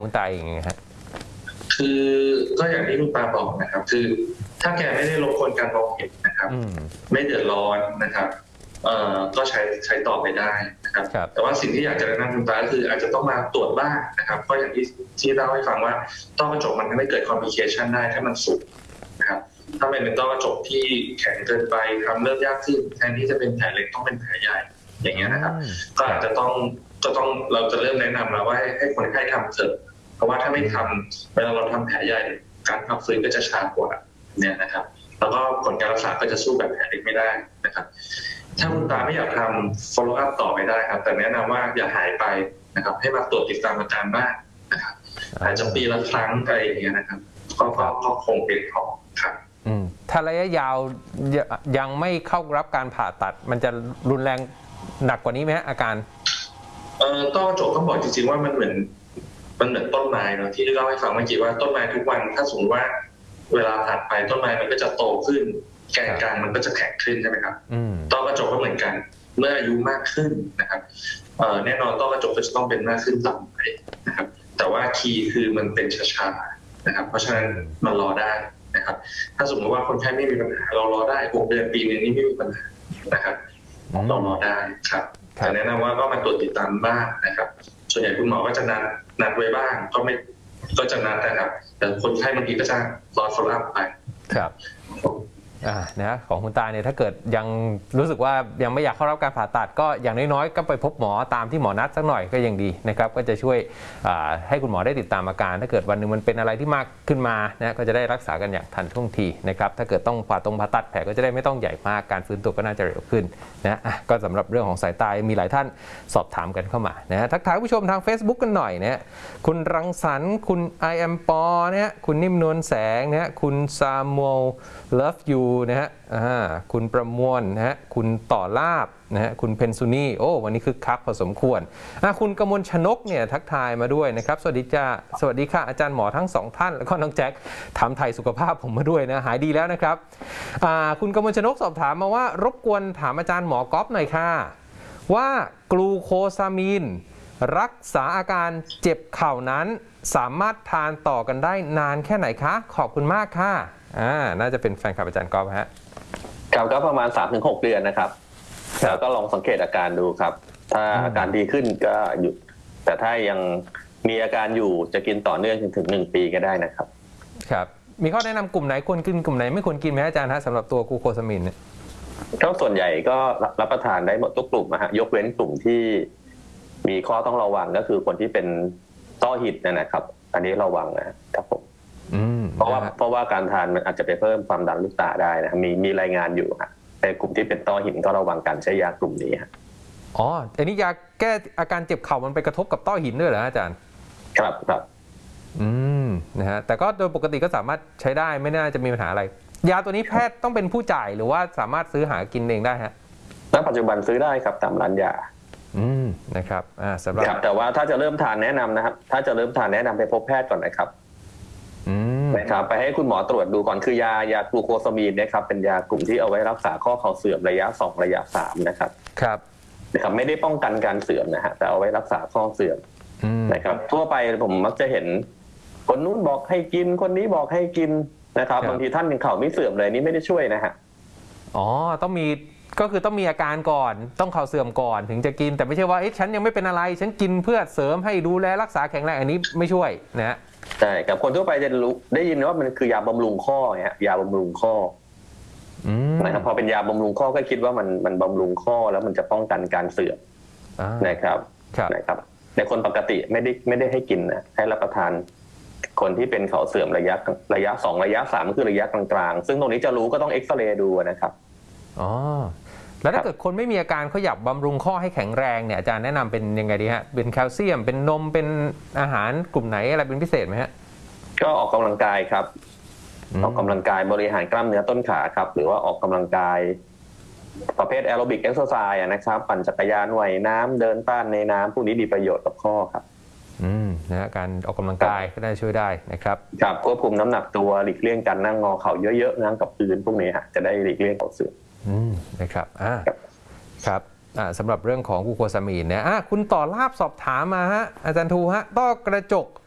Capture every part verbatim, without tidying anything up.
คุณตาอย่างไงฮะคือก็อย่างที่คุณตาบอกนะครับคือถ้าแกไม่ได้รบกวนการมองเห็นนะครับไม่เดือดร้อนนะครับเอ่อก็ใช้ใช้ต่อไปได้นะครับแต่ว่าสิ่งที่อยากจะแนะนำคุณตาคืออาจจะต้องมาตรวจบ้างนะครับก็อย่างที่ที่เล่าให้ฟังว่าต้อกระจกมันทำให้เกิดคอมพลิเคชันได้ถ้ามันสุกนะครับถ้าเป็นต้อกระจกที่แข็งเกินไปทำเริ่มยากขึ้นแทนที่จะเป็นแผลเล็กต้องเป็นแผลใหญ่อย่างเงี้ยนะครับก็อาจจะต้องก็ต้องเราจะเริ่มแนะนำแล้วว่าให้คนไข้ทำเถอะเพราะว่าถ้าไม่ทำเวลาเราทำแผลใหญ่การพักฟื้นก็จะช้ากว่าเนี่ยนะครับแล้วก็ผลการรักษาก็จะสู้แบบแผลเล็กไม่ได้นะครับถ้าคุณตาไม่อยากทำ follow up ต่อไปได้ครับแต่แนะนำว่าอย่าหายไปนะครับให้มาตรวจติดตามอาการบ้างนะครับอาจจะปีละครั้งอะไรอย่างเงี้ยนะครับก็ก็คงเป็นพอครับถ้าระยะยาวยังไม่เข้ารับการผ่าตัดมันจะรุนแรงหนักกว่านี้ไหมอาการเอ่อต้อกระจกต้องบอกจริงๆว่ามันเหมือนมันเหมือนต้นไม้เนาะที่เล่าให้ฟังเมื่อกี้ว่าต้นไม้ทุกวันถ้าสมมติว่าเวลาผ่านไปต้นไม้มันก็จะโตขึ้นแกนกลางมันก็จะแข็งขึ้นใช่ไหมครับต้อกระจกก็เหมือนกันเมื่ออายุมากขึ้นนะครับแน่นอนต้อกระจกก็จะต้องเป็นมากขึ้นต่ำไปนะครับแต่ว่าคีย์คือมันเป็นช้าๆนะครับเพราะฉะนั้นมันรอได้นะครับถ้าสมมติว่าคนไข้ไม่มีปัญหาเรารอได้หกเดือนปีนึงนี่ไม่มีปัญหานะครับเรารอได้ครับแต่แนะนำว่าก็มาตรวจติดตามบ้างนะครับส่วนใหญ่คุณหมอก็จะนัดนัดไว้บ้างก็ไม่ก็จะนัดนะครับแต่คนไข้บางทีก็จะรอ follow up ไปครับอ่านะของคุณตาเนี่ยถ้าเกิดยังรู้สึกว่ายังไม่อยากเข้ารับการผ่าตัดก็อย่างน้อยๆก็ไปพบหมอตามที่หมอนัดสักหน่อยก็ยังดีนะครับก็จะช่วยให้คุณหมอได้ติดตามอาการถ้าเกิดวันหนึ่งมันเป็นอะไรที่มากขึ้นมานะก็จะได้รักษากันอย่างทันท่วงทีนะครับถ้าเกิดต้องผ่าตรงผ่าตัดแผลก็จะได้ไม่ต้องใหญ่มากการฟื้นตัวก็น่าจะเร็วขึ้นนะก็สำหรับเรื่องของสายตามีหลายท่านสอบถามกันเข้ามานะทักทายผู้ชมทาง Facebook กันหน่อยนะคุณรังสรรค์คุณ I am ปอเนี่ยคุณนิ่มนวลแสงนะคุณซามูล Love you นะฮะคุณประมวลนะฮะคุณต่อลาบนะฮะคุณเพนซูนี่โอ้วันนี้คือคักพอสมควรคุณกมลชนกเนี่ยทักทายมาด้วยนะครับสวัสดีจ้าสวัสดีค่ะอาจารย์หมอทั้งสองท่านแล้วก็น้องแจ็คถามไทยสุขภาพผมมาด้วยนะหายดีแล้วนะครับคุณกมลชนกสอบถามมาว่ารบกวนถามอาจารย์หมอก๊อฟหน่อยค่ะว่ากลูโคซามีนรักษาอาการเจ็บเข่านั้นสามารถทานต่อกันได้นานแค่ไหนคะขอบคุณมากค่ะอ่าน่าจะเป็นแฟนคลับอาจารย์ก๊อฟฮะครับก็ประมาณ สามถึงหก เดือนนะครับแล้วก็ลองสังเกตอาการดูครับถ้าอาการดีขึ้นก็หยุดแต่ถ้ายังมีอาการอยู่จะกินต่อเนื่องจนถึงหนึ่งปีก็ได้นะครับครับมีข้อแนะนำกลุ่มไหนควรกินกลุ่มไหนไม่ควรกินไหมอาจารย์ฮะสำหรับตัวกลูโคซามินเนี่ยก็ส่วนใหญ่ก็รับประทานได้หมดทุกกลุ่มนะฮะยกเว้นกลุ่มที่มีข้อต้องระวังก็คือคนที่เป็นต้อหินนะครับอันนี้ระวังนะครับผมเพราะว่าเพราะว่าการทานมันอาจจะไปเพิ่มความดันลูกตาได้นะมีมีรายงานอยู่ฮะแต่กลุ่มที่เป็นต้อหินก็ระวังการใช้ยากลุ่มนี้ฮะอ๋ออันนี้ยาแก้อาการเจ็บเข่ามันไปกระทบกับต้อหินด้วยเหรออาจารย์ครับครับอืมนะฮะแต่ก็โดยปกติก็สามารถใช้ได้ไม่น่าจะมีปัญหาอะไรยาตัวนี้แพทย์ต้องเป็นผู้จ่ายหรือว่าสามารถซื้อหากินเองได้ฮะณปัจจุบันซื้อได้ครับตามร้านยาอืมนะครับอ่าสำหรับแต่ว่าถ้าจะเริ่มทานแนะนำนะครับถ้าจะเริ่มทานแนะนำไปพบแพทย์ก่อนนะครับนะครับไปให้คุณหมอตรวจดูก่อนคือยายากลูโคซามีนนะครับเป็นยากลุ่มที่เอาไว้รักษาข้อเข่าเสื่อมระยะสองระยะสามนะครับครับนะครับไม่ได้ป้องกันการเสื่อมนะฮะแต่เอาไว้รักษาข้อเสื่อมนะครับทั่วไปผมมักจะเห็นคนนู้นบอกให้กินคนนี้บอกให้กินนะครับบางทีท่านยังเข่าไม่เสื่อมเลยนี่ไม่ได้ช่วยนะฮะอ๋อต้องมีก็คือต้องมีอาการก่อนต้องเข่าเสื่อมก่อนถึงจะกินแต่ไม่ใช่ว่าเอ๊ะฉันยังไม่เป็นอะไรฉันกินเพื่อเสริมให้ดูแลรักษาแข็งแรงอันนี้ไม่ช่วยนะฮะใช่กับคนทั่วไปจะรู้ได้ยินว่ามันคือยาบำรุงข้อฮะยาบำรุงข้อนะครับพอเป็นยาบำรุงข้อก็คิดว่ามันมันบำรุงข้อแล้วมันจะป้องกันการเสื่อมนะครับนะครับในคนปกติไม่ได้ไม่ได้ให้กินนะให้รับประทานคนที่เป็นเข่าเสื่อมระยะระยะสองระยะสามคือระยะกลางๆซึ่งตรงนี้จะรู้ก็ต้องเอ็กซเรย์ดูนะครับอ๋อแล้วถ้าเกิดคนไม่มีอาการเขาอยากบำรุงข้อให้แข็งแรงเนี่ยอาจารย์แนะนำเป็นยังไงดีฮะเป็นแคลเซียมเป็นนมเป็นอาหารกลุ่มไหนอะไรเป็นพิเศษไหมฮะก็ออกกำลังกายครับออกกำลังกายบริหารกล้ามเนื้อต้นขาครับหรือว่าออกกำลังกายประเภทแอโรบิกเอ็กซ์ไซส์นะครับปั่นจักรยานว่ายน้ำเดินต้านในน้ำพวกนี้มีประโยชน์กับข้อครับอืมนะการออกกำลังกายก็ได้ช่วยได้นะครับครับควบคุมน้ำหนักตัวหลีกเลี่ยงการนั่งงอเข่าเยอะๆนั่งกับพื้นพวกนี้ฮะจะได้หลีกเลี่ยงเข่าเสื่อมอืมนะครับอ่าครับอ่าสำหรับเรื่องของกลูโคซามีนเนี่ยอ่าคุณต่อลาบสอบถามมาฮะอาจารย์ทูฮะต้อกระจก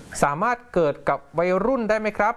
สามารถเกิดกับวัยรุ่นได้ไหมครับ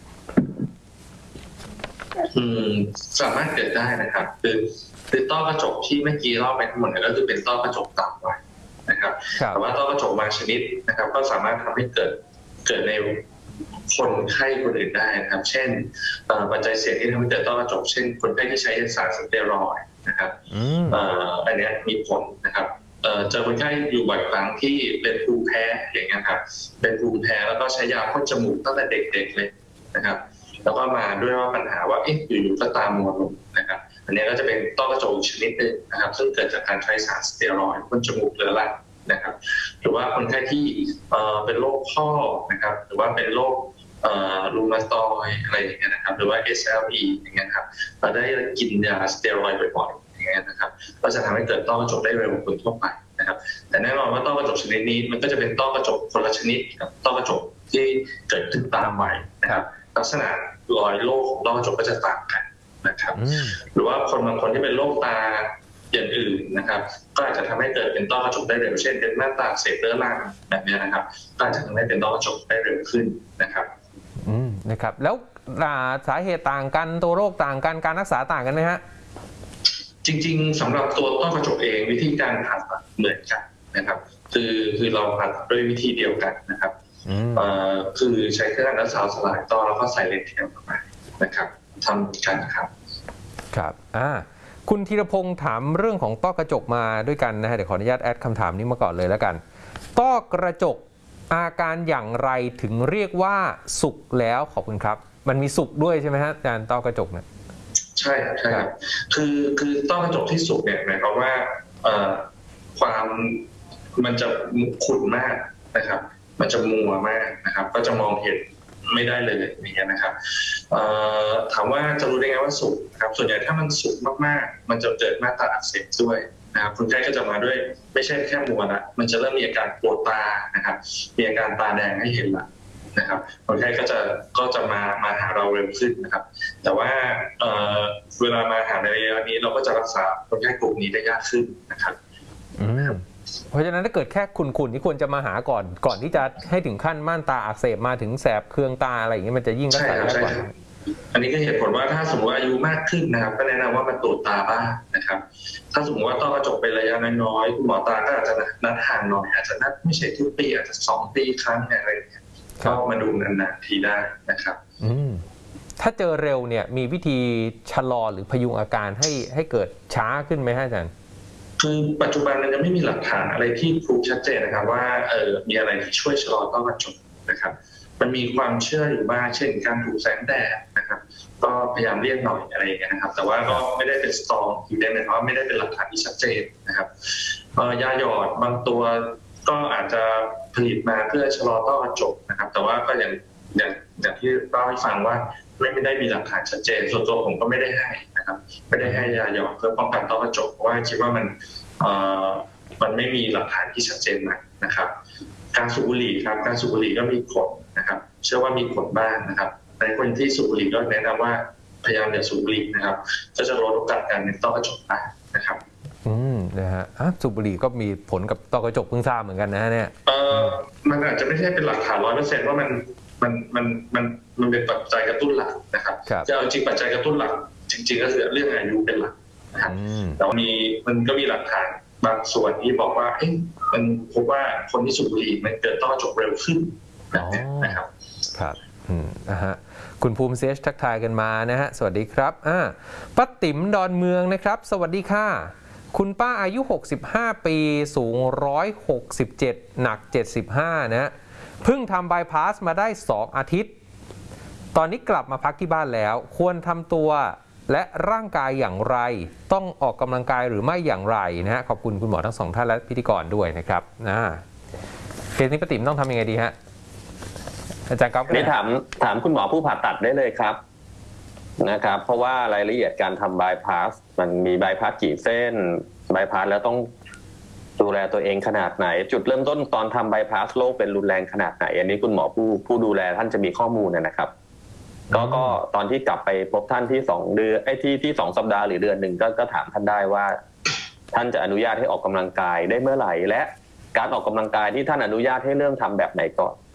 อืมสามารถเกิดได้นะครับคือคือต้อกระจกที่เมื่อกี้เล่าไปทั้งหมดเนี่ยก็คือเป็นต้อกระจกต่ำวัยนะครับแต่ว่าต้อกระจกบางชนิดนะครับก็สามารถทำให้เกิดเกิดในคนไข้คนอื่นได้นะครับเช่นปัจจัยเสี่ยงที่ทำให้เกิดต้อกระจกเช่นคนไข้ที่ใช้สารสเตียรอยด์นะครับอันนี้มีผลนะครับเจอคนไข้อยู่บ่อยครั้งที่เป็นภูมิแพ้อย่างเงี้ยครับเป็นภูมิแพ้แล้วก็ใช้ยาพ่นจมูกตั้งแต่เด็กๆเลยนะครับแล้วก็มาด้วยว่าปัญหาว่าเอ๊ะอยู่ๆก็ตามัวลงนะครับอันนี้ก็จะเป็นต้อกระจกชนิดหนึ่งนะครับซึ่งเกิดจากการใช้สารสเตียรอยด์พ่นจมูกเรื้อรังนะครับหรือว่าคนไข้ที่เป็นโรคข้อนะครับหรือว่าเป็นโรครูมาตอยด์อะไรอย่างเงี้ยนะครับหรือว่า เอส แอล อี อย่างเงี้ยครับเราได้กินยาสเตียรอยด์บ่อยๆอย่างเงี้ยนะครับก็จะทำให้เกิดต้อกระจกได้เร็วกว่าคนทั่วไปนะครับแต่แน่นอนว่าต้อกระจกชนิดนี้มันก็จะเป็นต้อกระจกคนละชนิดกับต้อกระจกที่เกิดขึ้นตามวัยนะครับลักษณะรอยโรคของต้อกระจกก็จะต่างกันนะครับหรือว่าคนบางคนที่เป็นโรคตาอย่างอื่นนะครับก็อาจจะทำให้เกิดเป็นต้อกระจกได้เร็วเช่นเป็นหน้าตาอักเสบเรื้อรังแบบนี้นะครับก็อาจจะทำให้เป็นต้อกระจกได้เร็วขึ้นนะครับอืมนะครับแล้วสาเหตุต่างกันตัวโรคต่างกันการรักษาต่างกันไหมฮะจริงๆสำหรับตัวต้อกระจกเองวิธีการผ่าตัดเหมือนกันนะครับคือคือเราผ่าตัดด้วยวิธีเดียวกันนะครับคือใช้เครื่องอัลตราซาวด์สลายต้อแล้วก็ใส่เลนส์เทียมเข้าไปนะครับทำกันครับครับอ่าคุณธีรพงศ์ถามเรื่องของต้อกระจกมาด้วยกันนะฮะเดี๋ยวขออนุญาตแอดคำถามนี้มาก่อนเลยแล้วกันต้อกระจกอาการอย่างไรถึงเรียกว่าสุกแล้วขอบคุณครับมันมีสุกด้วยใช่ไหมฮะอาจารย์ต้อกระจกเนี่ยใช่ครับใช่ครับคือคือต้อกระจกที่สุกเนี่ยหมายความว่าความมันจะขุ่นมากนะครับมันจะมัวมากนะครับก็จะมองเห็นไม่ได้เลยอย่างเงี้ยนะครับถามว่าจะรู้ได้ไงว่าสุกครับส่วนใหญ่ถ้ามันสุกมากๆมันจะเกิดหน้าตาอักเสบด้วยนะครับคนไข้ก็จะมาด้วยไม่ใช่แค่มัวละมันจะเริ่มมีอาการปวดตานะครับมีอาการตาแดงให้เห็นละนะครับคนไข้ก็จะก็จะมามาหาเราเร็วขึ้นนะครับแต่ว่าเเวลามาหาในระยะนี้เราก็จะรักษาคนไข้กลุ่มนี้ได้ยากขึ้นนะครับเพราะฉะนั้นถ้าเกิดแค่ขุ่นๆที่ควรจะมาหาก่อนก่อนที่จะให้ถึงขั้นม่านตาอักเสบมาถึงแสบเคืองตาอะไรอย่างเงี้ยมันจะยิ่งรักษายากกว่าอันนี้ก็เหตุผลว่าถ้าสมมติอายุมากขึ้นนะครับก็แนะนำว่ามาตรวจตาบ้างนะครับถ้าสมมติว่าต้อกระจกเป็นระยะน้อยๆคุณหมอตาก็อาจจะนัดห่างหน่อยอาจจะนัดไม่ใช่ทุกปีอาจจะสองปีครั้งอะไรอย่างเงี้ยก็มาดูนานๆทีได้นะครับถ้าเจอเร็วเนี่ยมีวิธีชะลอหรือพยุงอาการให้ให้เกิดช้าขึ้นไหมอาจารย์คือปัจจุบันมันยังไม่มีหลักฐานอะไรที่พูดชัดเจนนะครับว่าเออมีอะไรที่ช่วยชะลอต้อกระจกนะครับมันมีความเชื่ออยู่บ้างเช่นการถูกแสงแดดนะครับก็พยายามเลี่ยงหน่อยอะไรอย่างเงี้ยนะครับแต่ว่าก็ไม่ได้เป็นสตรองอีกได้เลยเพราะไม่ได้เป็นหลักฐานที่ชัดเจนนะครับยาหยอดบางตัวก็อาจจะผลิตมาเพื่อชะลอต้อกระจกนะครับแต่ว่าก็อย่างอย่างอย่างที่เล่าให้ฟังว่าไม่ได้มีหลักฐานชัดเจนส่วนตัวผมก็ไม่ได้ให้นะครับไม่ได้ให้ยาหยอดเพื่อป้องกันต้อกระจกเพราะว่าคิดว่ามันมันไม่มีหลักฐานที่ชัดเจนนะครับการสูบบุหรี่ครับการสูบบุหรี่ก็มีผลนะครับเชื่อว่ามีผลบ้างนะครับในคนที่สูบบุหรี่ก็แนะนำว่าพยายามอย่าสูบบุหรี่นะครับก็จะลดโอกาสการเป็นต้อกระจกได้นะครับอืมนะฮะสูบบุหรี่ก็มีผลกับต้อกระจกเพิ่งทราบเหมือนกันนะเนี่ยเออมันอาจจะไม่ใช่เป็นหลักฐานร้อยเปอร์เซ็นต์ว่ามันมันมันมันมันเป็นปัจจัยกระตุ้นหลักนะครับจะเอาจริงปัจจัยกระตุ้นหลักจริงๆก็คือเรื่องอายุเป็นหลักนะครับแต่มีมันก็มีหลักฐานบางส่วนที่บอกว่าเอ๊ะมันพบว่าคนที่สูบบุหรี่มันเกิดต้อกระจกเร็วขึ้นแบบนี้นะครับครับอืมนะฮะคุณภูมิเซชทักทายกันมานะฮะสวัสดีครับอ่าป้าติ๋มดอนเมืองนะครับสวัสดีค่ะคุณป้าอายุหกสิบห้าปีสูงหนึ่งร้อยหกสิบเจ็ดหนักเจ็ดสิบห้านะเพิ่งทำบายพาสมาได้สองอาทิตย์ตอนนี้กลับมาพักที่บ้านแล้วควรทำตัวและร่างกายอย่างไรต้องออกกำลังกายหรือไม่อย่างไรนะฮะขอบคุณคุณหมอทั้งสองท่านและพิธีกรด้วยนะครับนะเคสนี้ป้าติ๋มต้องทำยังไงดีฮะอาจารย์ก๊อฟนี่ถามถามคุณหมอผู้ผ่าตัดได้เลยครับนะครับเพราะว่ารายละเอียดการทำบายพาสมันมีบายพาสกี่เส้นบายพาสแล้วต้องดูแลตัวเองขนาดไหนจุดเริ่มต้นตอนทำบายพาสโรคเป็นรุนแรงขนาดไหนอันนี้คุณหมอผู้ผู้ดูแลท่านจะมีข้อมูลนะครับก็ก็ตอนที่กลับไปพบท่านที่สองเดือนไอ้ที่ที่สองสัปดาห์หรือเดือนหนึ่งก็ก็ถามท่านได้ว่าท่านจะอนุญาตให้ออกกำลังกายได้เมื่อไหร่และการออกกำลังกายที่ท่านอนุญาตให้เริ่มทำแบบไหนก่อน